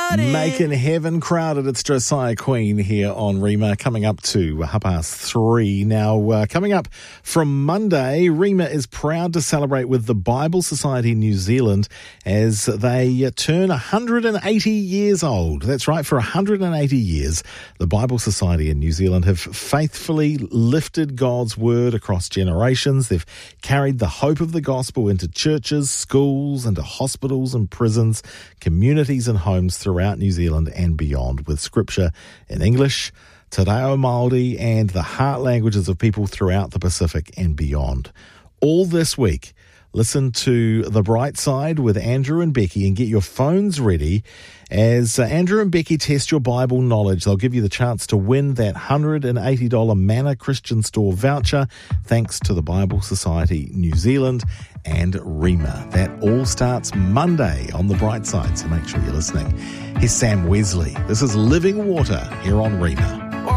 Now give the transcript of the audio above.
Making heaven crowded. It's Josiah Queen here on Rima, coming up to 3:30. Now, coming up from Monday, Rima is proud to celebrate with the Bible Society New Zealand as they turn 180 years old. That's right, for 180 years, the Bible Society in New Zealand have faithfully lifted God's word across generations. They've carried the hope of the gospel into churches, schools, into hospitals and prisons, communities and homes throughout New Zealand and beyond, with scripture in English, Te Reo Māori and the heart languages of people throughout the Pacific and beyond. All this week, listen to The Bright Side with Andrew and Becky and get your phones ready as Andrew and Becky test your Bible knowledge. They'll give you the chance to win that $180 Manna Christian Store voucher thanks to the Bible Society New Zealand and Rima. That all starts Monday on The Bright Side, so make sure you're listening. Here's Sam Wesley. This is Living Water here on Rima.